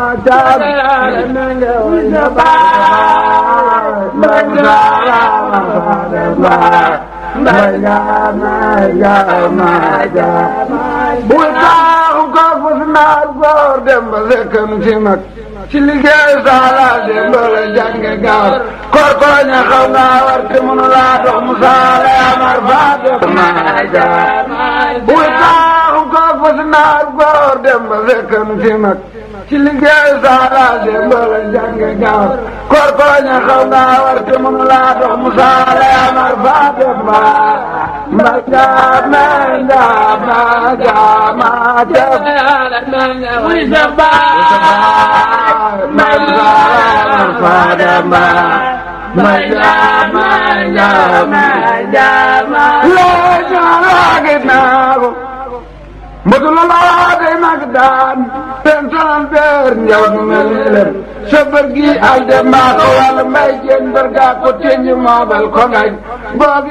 ci liggéey saala dem bala jànge gaaw korkoro ña xaw nga war te mënu laa dox mu saala amar faate maaja buy taaxu ko fas naar góor dem ba fekkam ci mag ci liggéey saala dem bala jànge gaaw korkoro ña xaw nga war te mënu laa dox mu saala amar faate maaja mbëtu la day mag daan pentaan beer njaw nu mel ni lem sa bër gi al dem maa ko wàll mbay jeen bër gaa ko teññ moobal ko ngañ